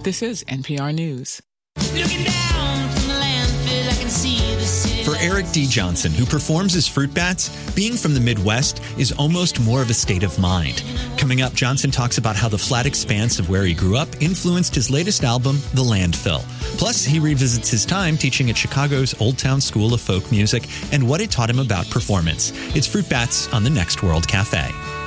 This is NPR News. Looking down from the landfill, I can see the city. For Eric D. Johnson, who performs as Fruit Bats, being from the Midwest is almost more of a state of mind. Coming up, Johnson talks about how the flat expanse of where he grew up influenced his latest album, The Landfill. Plus, he revisits his time teaching at Chicago's Old Town School of Folk Music and what it taught him about performance. It's Fruit Bats on the Next World Cafe.